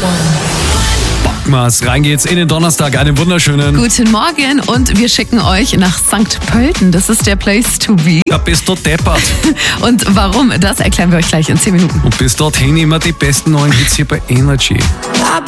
Packmas, rein geht's in den Donnerstag. Einen wunderschönen. Guten Morgen und wir schicken euch nach St. Pölten. Das ist der Place to be. Ja, bist du deppert. Und warum, das erklären wir euch gleich in 10 Minuten. Und bis dorthin immer die besten neuen Hits hier bei Energy.